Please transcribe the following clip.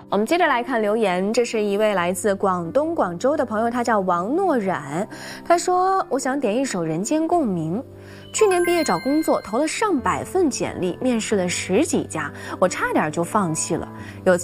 我们接着来看留言，这是一位来自广东广州的朋友，他叫王诺冉。他说：“我想点一首《人间共鸣》。去年毕业找工作，投了上百份简历，面试了10几家，我差点就放弃了。有次